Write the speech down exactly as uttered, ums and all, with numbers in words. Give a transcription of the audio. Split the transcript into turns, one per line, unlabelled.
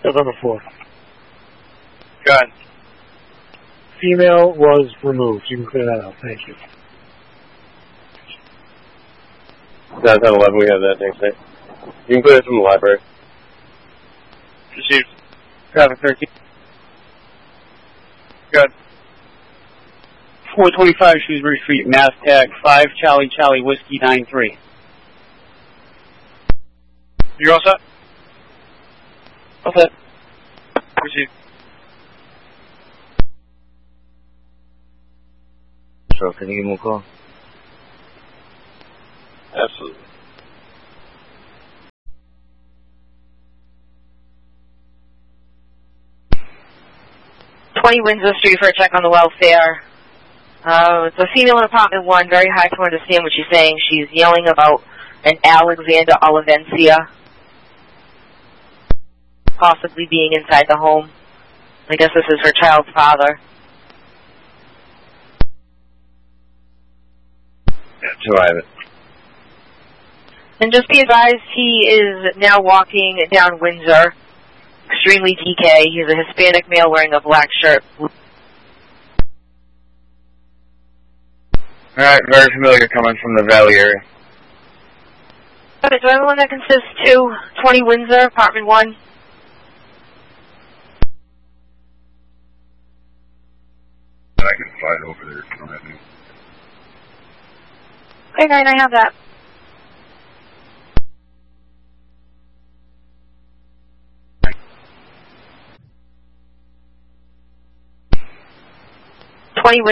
November fourth.
Got it.
Female was removed. You can clear that out. Thank you.
That's at eleven. We have that next day. You can clear it from the library.
Received. Traffic thirteen. Good. four twenty-five Shrewsbury Street, Mass Tag five Charlie Charlie Whiskey nine three. You're all set?
All set.
Received.
So, can you give him a call? Absolutely.
twenty Windsor Street for a check on the welfare. Uh, it's a female in apartment one, very hard to understand what she's saying. She's yelling about an Alexander Olivencia possibly being inside the home. I guess this is her child's father.
To I have it.
And just be advised, he is now walking down Windsor, extremely D K. He's a Hispanic male wearing a black shirt.
Alright, very familiar coming from the Valley area.
Okay, so everyone that consists two, twenty Windsor, apartment one.
I can fly over there if you don't have any.
Okay, nine, I have that.